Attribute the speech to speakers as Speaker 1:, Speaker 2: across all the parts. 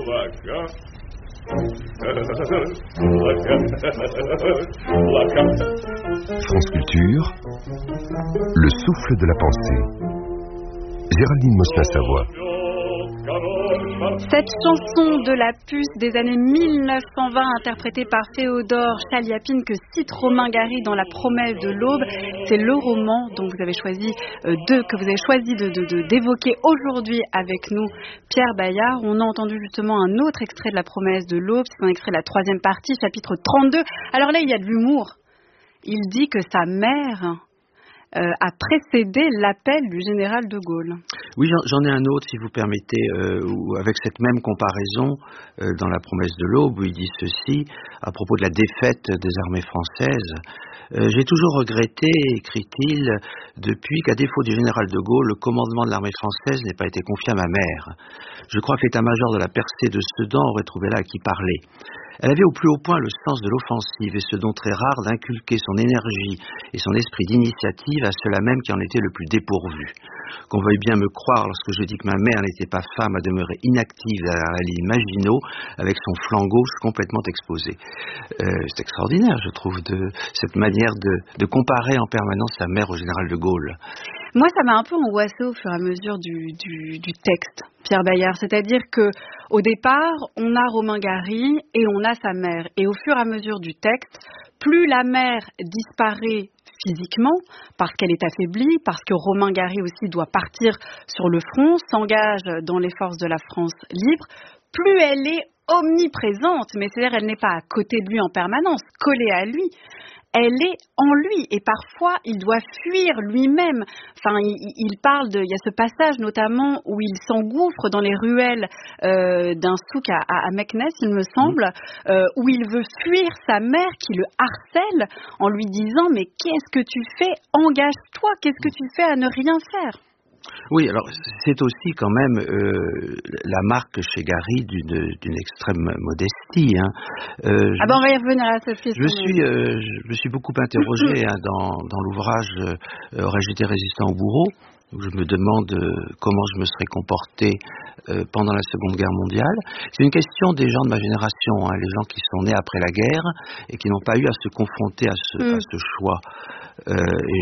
Speaker 1: France Culture, le souffle de la pensée. Géraldine Mosna-Savoie.
Speaker 2: Cette chanson de la puce des années 1920 interprétée par Féodor Chaliapine que cite Romain Gary dans La promesse de l'aube, c'est le roman dont vous avez choisi d'évoquer aujourd'hui avec nous, Pierre Bayard. On a entendu justement un autre extrait de La promesse de l'aube, c'est un extrait de la 3e partie, chapitre 32. Alors là, il y a de l'humour. Il dit que sa mère a précédé l'appel du général de Gaulle.
Speaker 3: Oui, j'en ai un autre, si vous permettez, avec cette même comparaison dans La promesse de l'aube, où il dit ceci, à propos de la défaite des armées françaises. J'ai toujours regretté, écrit-il, depuis qu'à défaut du général de Gaulle, le commandement de l'armée française n'ait pas été confié à ma mère. Je crois que l'état-major de la percée de Sedan aurait trouvé là à qui parler. Elle avait au plus haut point le sens de l'offensive et ce don très rare d'inculquer son énergie et son esprit d'initiative à ceux-là même qui en étaient le plus dépourvus. Qu'on veuille bien me croire lorsque je dis que ma mère n'était pas femme à demeurer inactive derrière la ligne Maginot avec son flanc gauche complètement exposé. C'est extraordinaire, je trouve, cette manière de comparer en permanence sa mère au général de Gaulle.
Speaker 2: Moi, ça m'a un peu angoissée au fur et à mesure du texte, Pierre Bayard. C'est-à-dire que au départ, on a Romain Gary et on a sa mère. Et au fur et à mesure du texte, plus la mère disparaît physiquement, parce qu'elle est affaiblie, parce que Romain Gary aussi doit partir sur le front, s'engage dans les forces de la France libre, plus elle est omniprésente, mais c'est-à-dire elle n'est pas à côté de lui en permanence, collée à lui. Elle est en lui et parfois il doit fuir lui-même. Enfin, il parle il y a ce passage notamment où il s'engouffre dans les ruelles d'un souk à Meknès, il me semble, où il veut fuir sa mère qui le harcèle en lui disant « Mais qu'est-ce que tu fais ? Engage-toi, qu'est-ce que tu fais à ne rien faire ?»
Speaker 3: Oui, alors c'est aussi quand même la marque chez Gary d'une extrême modestie.
Speaker 2: On va y revenir à cette question.
Speaker 3: Je me suis beaucoup interrogé dans l'ouvrage Aurais-je été résistant au bourreau, où je me demande comment je me serais comporté pendant la Seconde Guerre mondiale. C'est une question des gens de ma génération, les gens qui sont nés après la guerre et qui n'ont pas eu à se confronter à ce choix. Et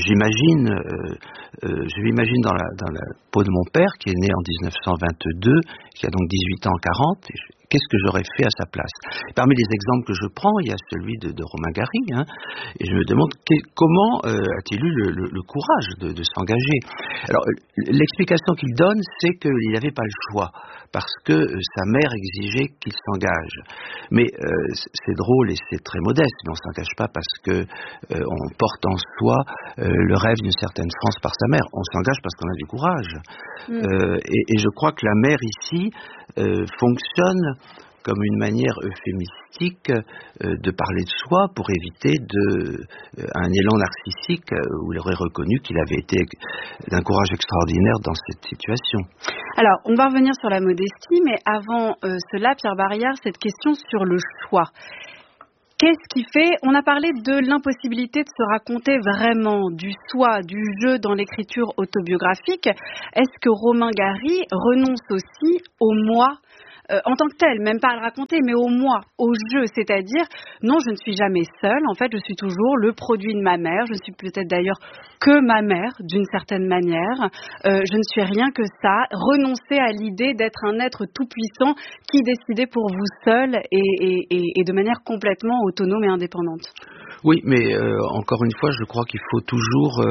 Speaker 3: je m'imagine dans la peau de mon père qui est né en 1922, qui a donc 18 ans en 40. Qu'est-ce que j'aurais fait à sa place? Parmi les exemples que je prends, il y a celui de Romain Gary, et je me demande comment a-t-il eu le courage de s'engager. Alors, l'explication qu'il donne, c'est qu'il n'avait pas le choix, parce que sa mère exigeait qu'il s'engage. Mais c'est drôle et c'est très modeste, mais on ne s'engage pas parce que on porte en soi le rêve d'une certaine France par sa mère. On s'engage parce qu'on a du courage. Et je crois que la mère ici fonctionne comme une manière euphémistique de parler de soi pour éviter un élan narcissique où il aurait reconnu qu'il avait été d'un courage extraordinaire dans cette situation.
Speaker 2: Alors, on va revenir sur la modestie, mais avant cela, Pierre Bayard, cette question sur le choix. Qu'est-ce qui fait... On a parlé de l'impossibilité de se raconter vraiment du soi, du jeu dans l'écriture autobiographique. Est-ce que Romain Gary renonce aussi au moi en tant que tel, même pas à le raconter, mais au moi, au jeu, c'est-à-dire, non, je ne suis jamais seule, en fait, je suis toujours le produit de ma mère, je ne suis peut-être d'ailleurs que ma mère, d'une certaine manière, je ne suis rien que ça, renoncer à l'idée d'être un être tout-puissant qui décidait pour vous seul et de manière complètement autonome et indépendante.
Speaker 3: Oui, mais encore une fois, je crois qu'il faut toujours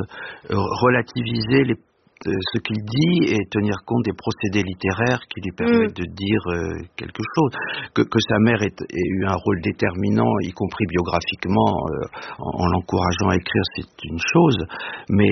Speaker 3: relativiser ce qu'il dit et tenir compte des procédés littéraires qui lui permettent de dire quelque chose. Que sa mère ait eu un rôle déterminant, y compris biographiquement, en l'encourageant à écrire, c'est une chose, mais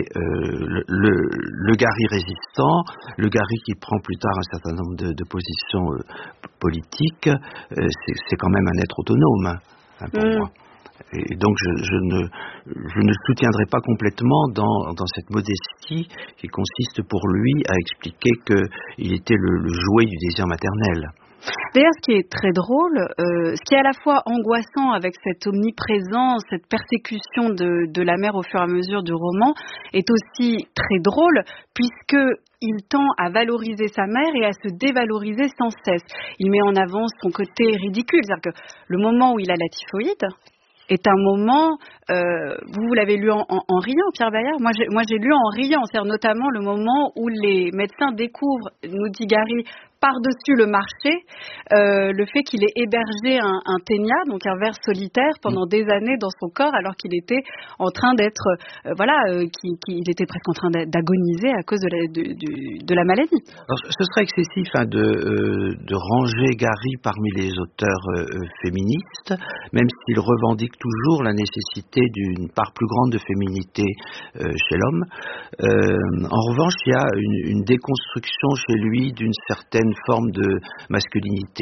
Speaker 3: le Gary résistant, le Gary qui prend plus tard un certain nombre de positions politiques, c'est quand même un être autonome, pour moi. Et donc je ne soutiendrai pas complètement dans cette modestie qui consiste pour lui à expliquer qu'il était le jouet du désir maternel.
Speaker 2: D'ailleurs, ce qui est très drôle, ce qui est à la fois angoissant avec cette omniprésence, cette persécution de la mère au fur et à mesure du roman, est aussi très drôle puisque il tend à valoriser sa mère et à se dévaloriser sans cesse. Il met en avant son côté ridicule, c'est-à-dire que le moment où il a la typhoïde est un moment, vous l'avez lu en riant, Pierre Bayard. Moi j'ai lu en riant, c'est-à-dire notamment le moment où les médecins découvrent, nous dit Gary, par-dessus le marché, le fait qu'il ait hébergé un ténia, donc un ver solitaire, pendant des années dans son corps, alors qu'il était en train d'être, qu'il était presque en train d'agoniser à cause de la maladie.
Speaker 3: Alors, ce serait excessif de ranger Gary parmi les auteurs féministes, même s'il revendique toujours la nécessité d'une part plus grande de féminité chez l'homme. En revanche, il y a une déconstruction chez lui d'une certaine forme de masculinité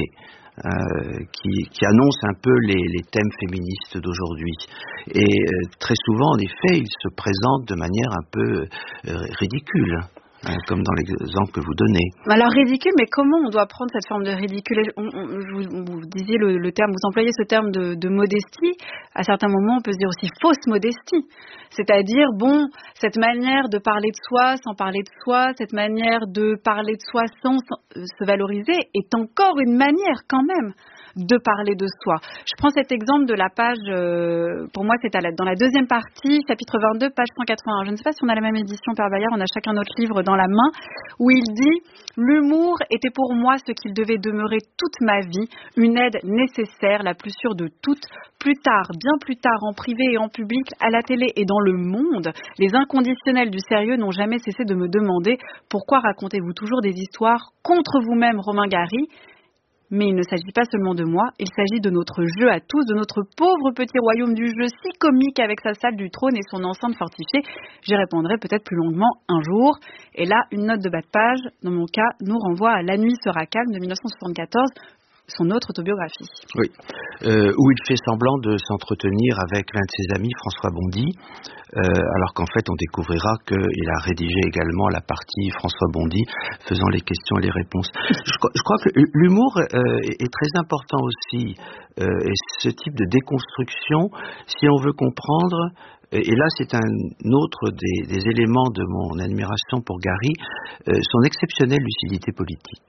Speaker 3: qui annonce un peu les thèmes féministes d'aujourd'hui. Et très souvent, en effet, il se présente de manière un peu ridicule. Comme dans l'exemple que vous donnez.
Speaker 2: Alors ridicule, mais comment on doit prendre cette forme de ridicule? Vous disiez le terme, vous employez ce terme de modestie. À certains moments, on peut se dire aussi fausse modestie. C'est-à-dire, cette manière de parler de soi sans parler de soi, cette manière de parler de soi sans se valoriser, est encore une manière quand même de parler de soi. Je prends cet exemple de la page, pour moi c'est dans la deuxième partie, chapitre 22, page 181. Je ne sais pas si on a la même édition, Père Bayard, on a chacun notre livre dans la main, où il dit « L'humour était pour moi ce qu'il devait demeurer toute ma vie, une aide nécessaire, la plus sûre de toutes. Plus tard, bien plus tard, en privé et en public, à la télé et dans le monde, les inconditionnels du sérieux n'ont jamais cessé de me demander « Pourquoi racontez-vous toujours des histoires contre vous-même, Romain Gary ?» Mais il ne s'agit pas seulement de moi, il s'agit de notre jeu à tous, de notre pauvre petit royaume du jeu si comique avec sa salle du trône et son enceinte fortifiée. J'y répondrai peut-être plus longuement un jour. Et là, une note de bas de page, dans mon cas, nous renvoie à La nuit sera calme de 1974, son autre autobiographie.
Speaker 3: Oui, où il fait semblant de s'entretenir avec l'un de ses amis, François Bondy, alors qu'en fait on découvrira qu'il a rédigé également la partie François Bondy faisant les questions et les réponses. Je crois que l'humour est très important aussi, et ce type de déconstruction, si on veut comprendre, et là c'est un autre des éléments de mon admiration pour Gary, son exceptionnelle lucidité politique.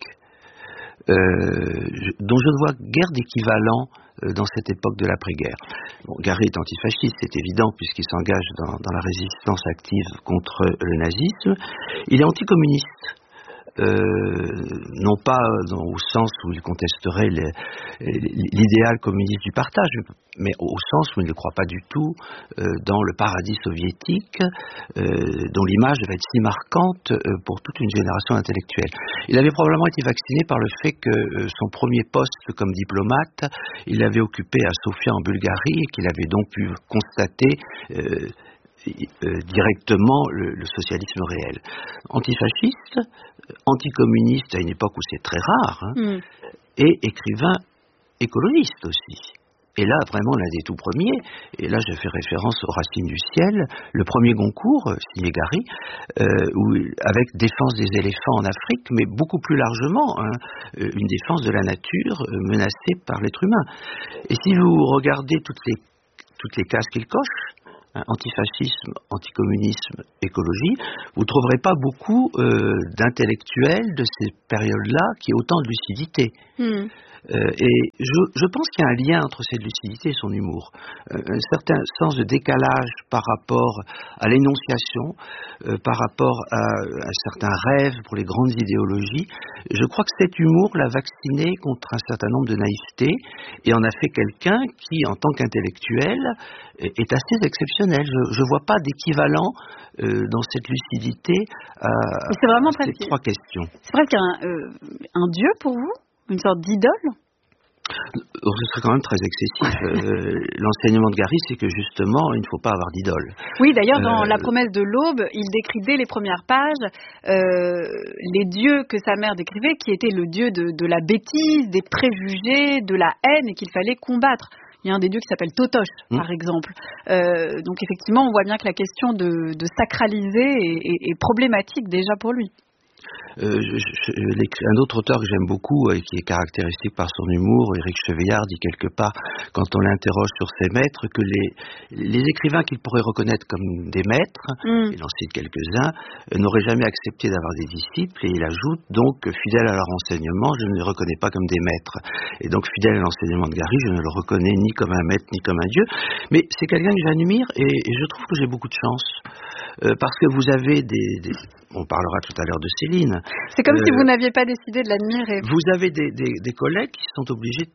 Speaker 3: Dont je ne vois guère d'équivalent dans cette époque de l'après-guerre. Gary est antifasciste, c'est évident, puisqu'il s'engage dans la résistance active contre le nazisme. Il est anticommuniste. Non pas au sens où il contesterait l'idéal communiste du partage, mais au sens où il ne croit pas du tout dans le paradis soviétique, dont l'image va être si marquante pour toute une génération intellectuelle. Il avait probablement été vacciné par le fait que son premier poste comme diplomate, il l'avait occupé à Sofia en Bulgarie, et qu'il avait donc pu constater directement le socialisme réel. Antifasciste, anticommuniste à une époque où c'est très rare, et écrivain écologiste aussi. Et là, vraiment, l'un des tout premiers, et là je fais référence aux Racines du ciel, le premier Goncourt, signé Gary, avec défense des éléphants en Afrique, mais beaucoup plus largement, une défense de la nature menacée par l'être humain. Et si vous regardez toutes les cases qu'il coche, antifascisme, anticommunisme, écologie, vous ne trouverez pas beaucoup d'intellectuels de ces périodes-là qui aient autant de lucidité. Et je pense qu'il y a un lien entre cette lucidité et son humour. Un certain sens de décalage par rapport à l'énonciation, par rapport à un certain rêve pour les grandes idéologies. Je crois que cet humour l'a vacciné contre un certain nombre de naïvetés et en a fait quelqu'un qui, en tant qu'intellectuel, est assez exceptionnel. Je ne vois pas d'équivalent dans cette lucidité à ces trois questions.
Speaker 2: C'est presque un dieu pour vous? Une sorte d'idole?
Speaker 3: Ce serait quand même très excessif. L'enseignement de Gary, c'est que justement, il ne faut pas avoir d'idole.
Speaker 2: Oui, d'ailleurs, dans La promesse de l'aube, il décrit dès les premières pages les dieux que sa mère décrivait, qui étaient le dieu de la bêtise, des préjugés, de la haine, et qu'il fallait combattre. Il y a un des dieux qui s'appelle Totoche, par exemple. Donc effectivement, on voit bien que la question de sacraliser est problématique déjà pour lui.
Speaker 3: Un autre auteur que j'aime beaucoup et qui est caractéristique par son humour, Éric Cheveillard, dit quelque part, quand on l'interroge sur ses maîtres, que les écrivains qu'il pourrait reconnaître comme des maîtres, il en cite quelques-uns, n'auraient jamais accepté d'avoir des disciples, et il ajoute donc, fidèle à leur enseignement, je ne les reconnais pas comme des maîtres. Et donc, fidèle à l'enseignement de Gary, je ne le reconnais ni comme un maître, ni comme un dieu, mais c'est quelqu'un que j'admire, et je trouve que j'ai beaucoup de chance. Parce que vous avez on parlera tout à l'heure de Céline.
Speaker 2: C'est comme si vous n'aviez pas décidé de l'admirer.
Speaker 3: Vous avez des collègues qui sont obligés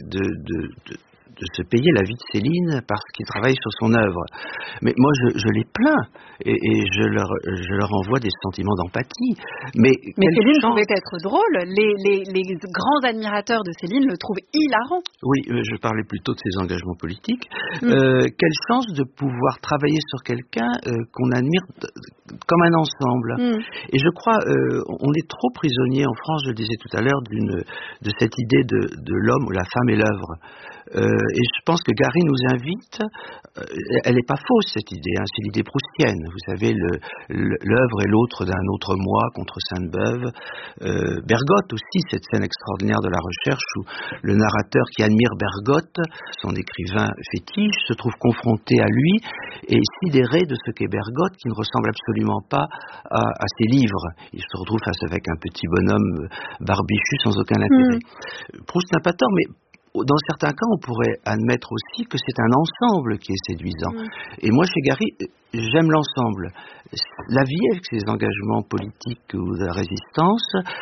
Speaker 3: de se payer la vie de Céline parce qu'ils travaillent sur son œuvre. Mais moi, je les plains et je leur envoie des sentiments d'empathie. Mais
Speaker 2: Céline pouvait être drôle. Les grands admirateurs de Céline le trouvent hilarant.
Speaker 3: Oui, je parlais plutôt de ses engagements politiques. Quelle chance de pouvoir travailler sur quelqu'un qu'on admire comme un ensemble. Et je crois, on est trop prisonnier en France, je le disais tout à l'heure, de cette idée de l'homme ou la femme et l'œuvre. Et je pense que Gary nous invite, elle n'est pas fausse cette idée, c'est l'idée proustienne. Vous savez, l'œuvre et l'autre d'un autre moi contre Sainte-Beuve. Bergotte aussi, cette scène extraordinaire de la recherche où le narrateur qui admire Bergotte, son écrivain fétiche, se trouve confronté à lui et sidéré de ce qu'est Bergotte, qui ne ressemble absolument pas à ses livres. Il se retrouve face avec un petit bonhomme barbichu sans aucun intérêt. Proust n'a pas tort, mais dans certains cas, on pourrait admettre aussi que c'est un ensemble qui est séduisant. Et moi, chez Gary, j'aime l'ensemble. La vie avec ses engagements politiques ou de la résistance,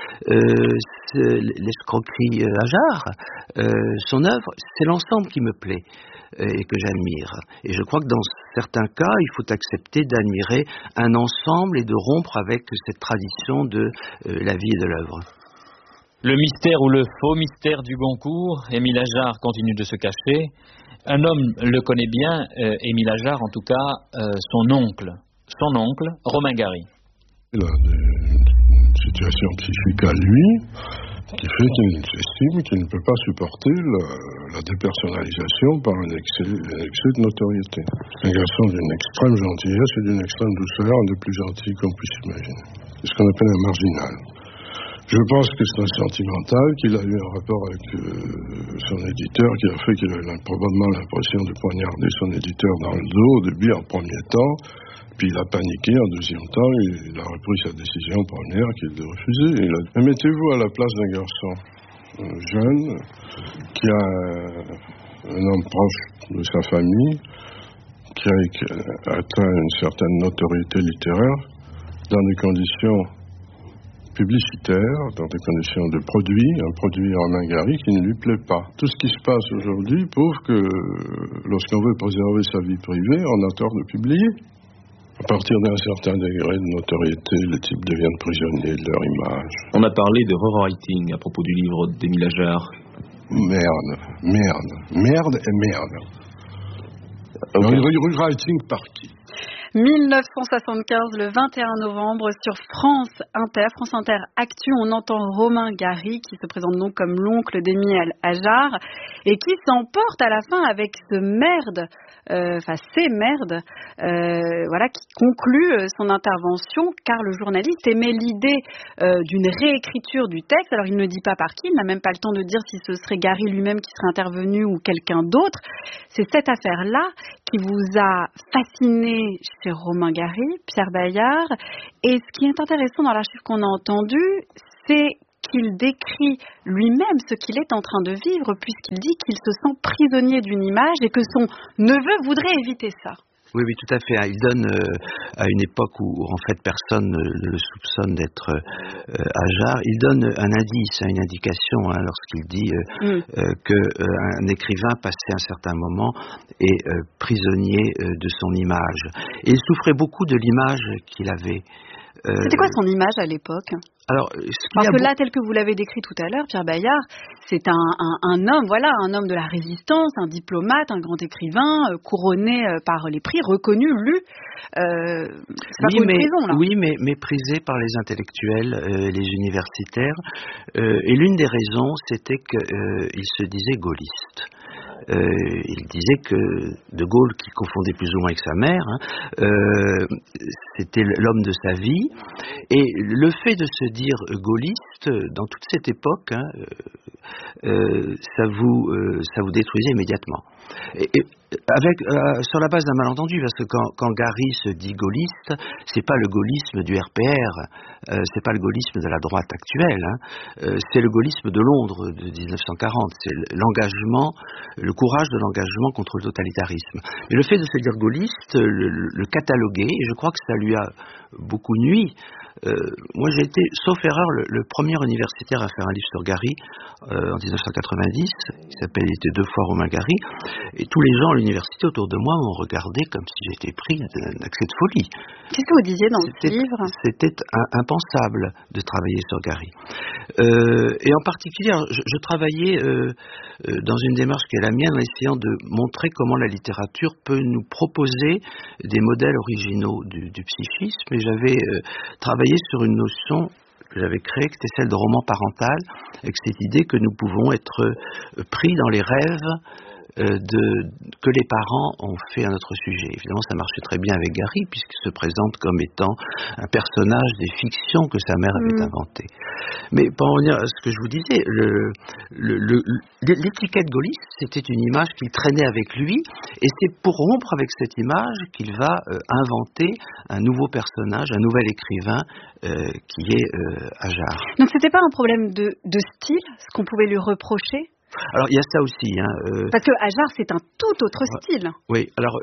Speaker 3: l'escroquerie à Jarre, son œuvre, c'est l'ensemble qui me plaît et que j'admire. Et je crois que dans certains cas, il faut accepter d'admirer un ensemble et de rompre avec cette tradition de la vie et de l'œuvre.
Speaker 4: Le mystère ou le faux mystère du Goncourt, Émile Ajar continue de se cacher. Un homme le connaît bien, Émile Ajar en tout cas, son oncle, Romain Gary.
Speaker 5: Il a une situation psychique à lui qui fait qu'il estime qu'il ne peut pas supporter la dépersonnalisation par un excès de notoriété. C'est un garçon d'une extrême gentillesse et d'une extrême douceur, un des plus gentils qu'on puisse imaginer. C'est ce qu'on appelle un marginal. Je pense que c'est un sentimental, qu'il a eu un rapport avec son éditeur qui a fait qu'il a probablement l'impression de poignarder son éditeur dans le dos au début en premier temps, puis il a paniqué en deuxième temps, il a repris sa décision première qui est de refuser. Mais mettez-vous à la place d'un garçon jeune qui a un homme proche de sa famille, qui a atteint une certaine notoriété littéraire dans des conditions publicitaire, dans des conditions de produit, un produit Romain Gary qui ne lui plaît pas. Tout ce qui se passe aujourd'hui prouve que lorsqu'on veut préserver sa vie privée, on a tort de publier. À partir d'un certain degré de notoriété, les types deviennent prisonniers de leur image.
Speaker 6: On a parlé de rewriting à propos du livre d'Émile Ajar.
Speaker 5: Merde. Okay. Rewriting par qui ?
Speaker 2: 1975, le 21 novembre, sur France Inter Actu, on entend Romain Gary, qui se présente donc comme l'oncle d'Émile Ajar, et qui s'emporte à la fin avec ces merdes, qui conclut son intervention, car le journaliste émet l'idée d'une réécriture du texte. Alors il ne dit pas par qui, il n'a même pas le temps de dire si ce serait Gary lui-même qui serait intervenu ou quelqu'un d'autre. C'est cette affaire-là qui vous a fasciné chez Romain Gary, Pierre Bayard. Et ce qui est intéressant dans l'archive qu'on a entendu, c'est qu'il décrit lui-même ce qu'il est en train de vivre, puisqu'il dit qu'il se sent prisonnier d'une image et que son neveu voudrait éviter ça.
Speaker 3: Oui, tout à fait. Il donne, à une époque où en fait personne ne le soupçonne d'être Ajar, il donne un indice, une indication lorsqu'il dit qu'un écrivain passé un certain moment est prisonnier de son image. Et il souffrait beaucoup de l'image qu'il avait.
Speaker 2: C'était quoi son image à l'époque ?
Speaker 3: Alors,
Speaker 2: parce que là, tel que vous l'avez décrit tout à l'heure, Pierre Bayard, c'est un homme de la résistance, un diplomate, un grand écrivain, couronné par les prix, reconnu, lu. C'est pas une prison, là.
Speaker 3: Oui, mais méprisé par les intellectuels, les universitaires. Et l'une des raisons, c'était qu'il se disait gaulliste. il disait que De Gaulle, qui confondait plus ou moins avec sa mère, c'était l'homme de sa vie. Et le fait de se dire gaulliste, dans toute cette époque, ça vous détruisait immédiatement. Sur la base d'un malentendu, parce que quand Gary se dit gaulliste, c'est pas le gaullisme du RPR, c'est pas le gaullisme de la droite actuelle, c'est le gaullisme de Londres de 1940, c'est l'engagement, le courage de l'engagement contre le totalitarisme. Mais le fait de se dire gaulliste, le cataloguer, et je crois que ça lui a beaucoup nui. Moi j'ai été, sauf erreur, le premier universitaire à faire un livre sur Gary en 1990, il était 2 fois Romain Gary, et tous les gens à l'université autour de moi m'ont regardé comme si j'étais pris d'un accès de folie.
Speaker 2: Qu'est-ce que vous disiez dans ce livre ?
Speaker 3: C'était impensable de travailler sur Gary. Et en particulier, je travaillais dans une démarche qui est la mienne, en essayant de montrer comment la littérature peut nous proposer des modèles originaux du psychisme, et j'avais travaillé sur une notion que j'avais créée, qui était celle de roman parental, avec cette idée que nous pouvons être pris dans les rêves que les parents ont fait à notre sujet. Évidemment, ça marchait très bien avec Gary, puisqu'il se présente comme étant un personnage des fictions que sa mère avait inventées. Mais pour en revenir à ce que je vous disais, l'étiquette gaulliste, c'était une image qu'il traînait avec lui, et c'est pour rompre avec cette image qu'il va inventer un nouveau personnage, un nouvel écrivain, qui est Ajard.
Speaker 2: Donc c'était pas un problème de style, ce qu'on pouvait lui reprocher ?
Speaker 3: Alors il y a ça aussi.
Speaker 2: Parce que Ajard, c'est un tout autre style.
Speaker 3: Oui, alors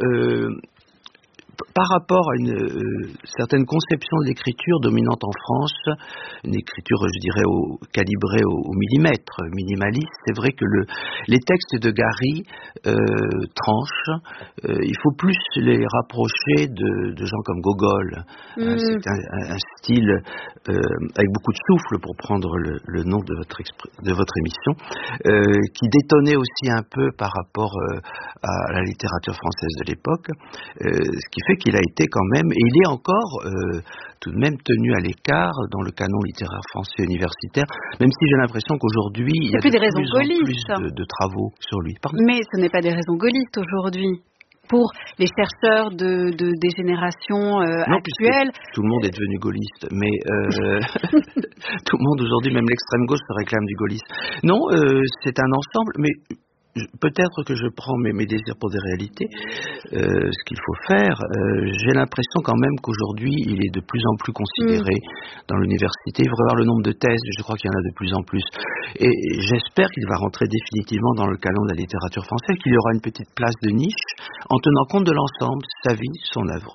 Speaker 3: par rapport à une certaine conception de l'écriture dominante en France, une écriture, je dirais, calibrée au millimètre, minimaliste, c'est vrai que les textes de Gary tranchent. Il faut plus les rapprocher de gens comme Gogol. C'est un style avec beaucoup de souffle, pour prendre le nom de votre émission, qui détonnait aussi un peu par rapport à la littérature française de l'époque, ce qui fait qu'il a été quand même, et il est encore tout de même tenu à l'écart dans le canon littéraire français universitaire, même si j'ai l'impression qu'aujourd'hui il y a de plus en plus de travaux sur lui. Pardon.
Speaker 2: Mais ce n'est pas des raisons gaullistes aujourd'hui. Pour les chercheurs des générations actuelles.
Speaker 3: Tout le monde est devenu gaulliste, mais tout le monde aujourd'hui, même l'extrême gauche, se réclame du gaullisme. Non, c'est un ensemble, mais peut-être que je prends mes désirs pour des réalités, ce qu'il faut faire. J'ai l'impression quand même qu'aujourd'hui, il est de plus en plus considéré dans l'université. Il faudrait voir le nombre de thèses, je crois qu'il y en a de plus en plus. Et j'espère qu'il va rentrer définitivement dans le canon de la littérature française, qu'il y aura une petite place de niche, en tenant compte de l'ensemble, sa vie, son œuvre.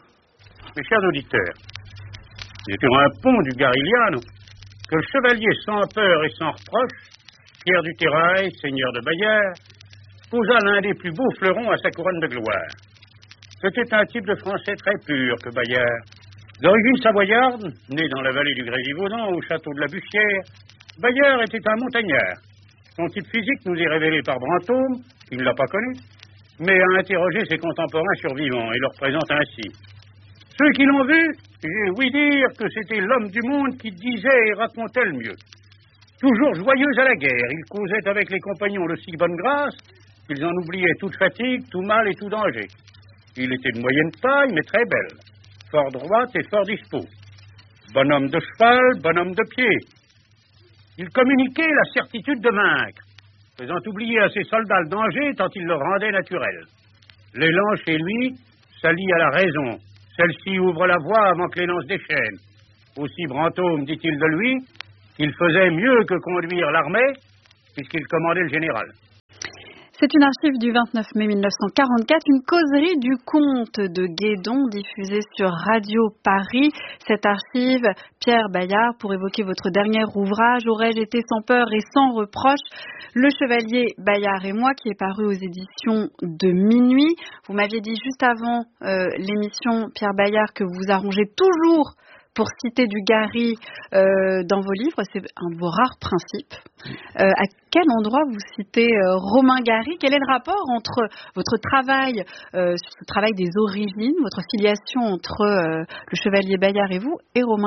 Speaker 7: Mes chers auditeurs, c'est sur un pont du Garigliano que le chevalier sans peur et sans reproche, Pierre du Terrail, seigneur de Bayard, posa l'un des plus beaux fleurons à sa couronne de gloire. C'était un type de français très pur que Bayard. D'origine savoyarde, né dans la vallée du Grésivaudan, au château de la Bussière, Bayard était un montagnard. Son type physique nous est révélé par Brantôme, qui ne l'a pas connu, mais a interrogé ses contemporains survivants et leur présente ainsi. Ceux qui l'ont vu, j'ai ouï dire que c'était l'homme du monde qui disait et racontait le mieux. Toujours joyeux à la guerre, il causait avec les compagnons de si bonne grâce qu'ils en oubliaient toute fatigue, tout mal et tout danger. Il était de moyenne taille, mais très belle, fort droite et fort dispo. Bonhomme de cheval, bonhomme de pied. Il communiquait la certitude de vaincre, faisant oublier à ses soldats le danger tant il le rendait naturel. L'élan chez lui s'allie à la raison. Celle-ci ouvre la voie avant que les lances déchaînent. Aussi Brantôme dit-il de lui qu'il faisait mieux que conduire l'armée, puisqu'il commandait le général.
Speaker 2: C'est une archive du 29 mai 1944, une causerie du comte de Guédon diffusée sur Radio Paris. Cette archive, Pierre Bayard, pour évoquer votre dernier ouvrage, Aurais-je été sans peur et sans reproche, Le Chevalier Bayard et moi, qui est paru aux éditions de Minuit. Vous m'aviez dit juste avant l'émission, Pierre Bayard, que vous arrangez toujours pour citer du Gary dans vos livres, c'est un de vos rares principes. À quel endroit vous citez Romain Gary ? Quel est le rapport entre votre travail, ce travail des origines, votre filiation entre le Chevalier Bayard et vous, et Romain Gary ?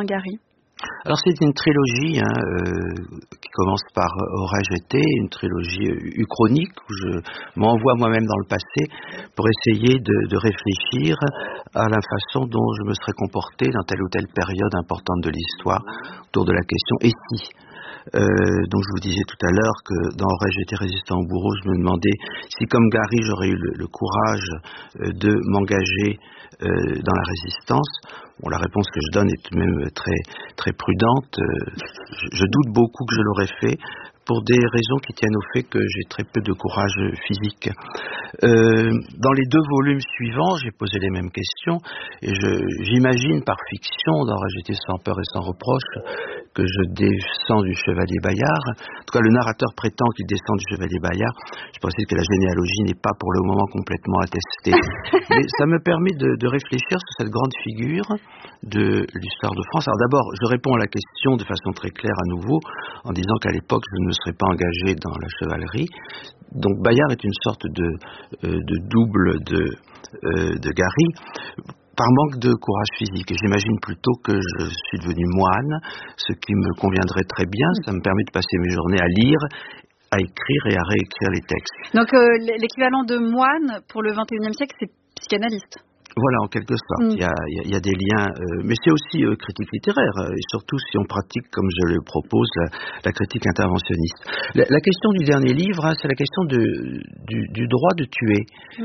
Speaker 3: Alors c'est une trilogie qui commence par Aurais-je été, une trilogie uchronique où je m'envoie moi-même dans le passé pour essayer de réfléchir à la façon dont je me serais comporté dans telle ou telle période importante de l'histoire autour de la question « et si ?» Donc je vous disais tout à l'heure que dans Aurais-je été résistant au bourreau, je me demandais si comme Gary j'aurais eu le courage de m'engager dans la résistance. Bon, la réponse que je donne est tout de même très, très prudente. Je doute beaucoup que je l'aurais fait pour des raisons qui tiennent au fait que j'ai très peu de courage physique. Dans les 2 volumes suivants, j'ai posé les mêmes questions et j'imagine par fiction, dans Aurais-je été sans peur et sans reproche, que je descends du chevalier Bayard. En tout cas, le narrateur prétend qu'il descend du chevalier Bayard. Je précise que la généalogie n'est pas pour le moment complètement attestée. Mais ça me permet de réfléchir sur cette grande figure de l'histoire de France. Alors d'abord, je réponds à la question de façon très claire à nouveau, en disant qu'à l'époque, je ne me serais pas engagé dans la chevalerie. Donc Bayard est une sorte de double de Gary, par manque de courage physique. Et j'imagine plutôt que je suis devenu moine, ce qui me conviendrait très bien. Ça me permet de passer mes journées à lire, à écrire et à réécrire les textes.
Speaker 2: Donc l'équivalent de moine pour le XXIe siècle, c'est psychanalyste.
Speaker 3: Voilà, en quelque sorte. Il y a des liens, mais c'est aussi critique littéraire, et surtout si on pratique, comme je le propose, la critique interventionniste. La question du dernier livre, c'est la question du droit de tuer.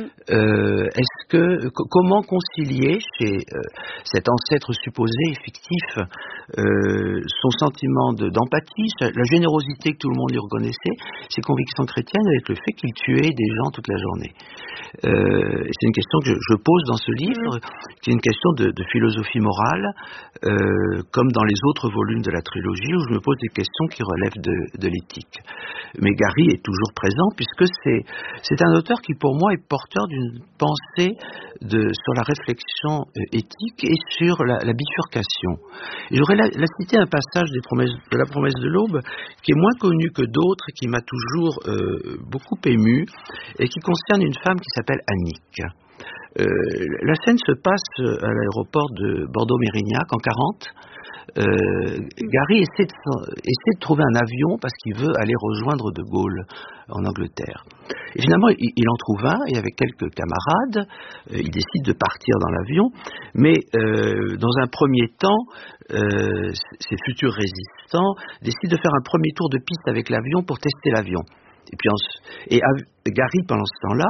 Speaker 3: Comment concilier chez cet ancêtre supposé et fictif son sentiment d'empathie, la générosité que tout le monde lui reconnaissait, ses convictions chrétiennes, avec le fait qu'il tuait des gens toute la journée. C'est une question que je pose dans ce livre, qui est une question de philosophie morale, comme dans les autres volumes de la trilogie, où je me pose des questions qui relèvent de l'éthique. Mais Gary est toujours présent, puisque c'est un auteur qui, pour moi, est porteur d'une pensée sur la réflexion éthique et sur la bifurcation. Et j'aurais la citer un passage de la promesse de l'aube, qui est moins connu que d'autres, qui m'a toujours beaucoup ému, et qui concerne une femme qui s'appelle Annick. La scène se passe à l'aéroport de Bordeaux-Mérignac en 40. Gary essaie de trouver un avion parce qu'il veut aller rejoindre De Gaulle en Angleterre. Et finalement, il en trouve un, et avec quelques camarades, il décide de partir dans l'avion, mais dans un premier temps, ces futurs résistants décident de faire un premier tour de piste avec l'avion pour tester l'avion. Et Gary, pendant ce temps-là,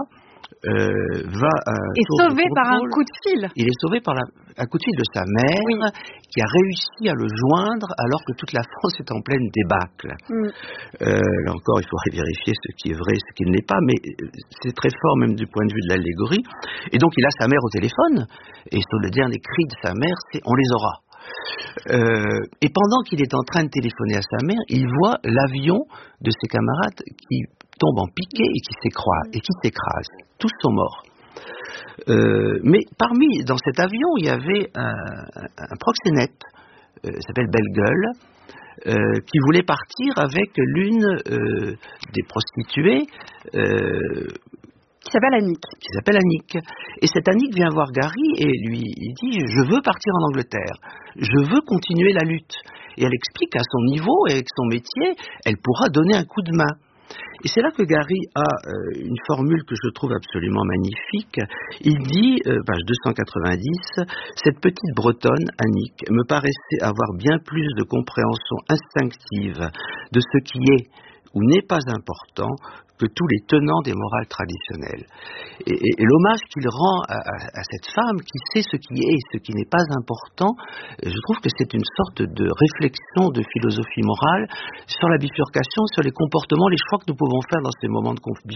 Speaker 2: est sauvé par un coup de fil.
Speaker 3: Il est sauvé par un coup de fil de sa mère, qui a réussi à le joindre alors que toute la France est en pleine débâcle. Là encore, il faudrait vérifier ce qui est vrai, ce qui ne l'est pas, mais c'est très fort même du point de vue de l'allégorie. Et donc il a sa mère au téléphone, et sur le dernier cri de sa mère, c'est « on les aura ». Et pendant qu'il est en train de téléphoner à sa mère, il voit l'avion de ses camarades qui tombe en piqué et qui s'écrase. Tous sont morts. Mais dans cet avion, il y avait un proxénète, s'appelle Belle Gueule, qui voulait partir avec l'une des prostituées
Speaker 2: qui s'appelle
Speaker 3: Annick. Et cette Annick vient voir Gary et il dit « Je veux partir en Angleterre, je veux continuer la lutte ». Et elle explique qu'à son niveau et avec son métier, elle pourra donner un coup de main. Et c'est là que Gary a une formule que je trouve absolument magnifique. Il dit, page 290, « Cette petite bretonne, Annick, me paraissait avoir bien plus de compréhension instinctive de ce qui est ou n'est pas important que tous les tenants des morales traditionnelles. » Et l'hommage qu'il rend à cette femme qui sait ce qui est et ce qui n'est pas important, je trouve que c'est une sorte de réflexion de philosophie morale sur la bifurcation, sur les comportements, les choix que nous pouvons faire dans ces moments de conflit.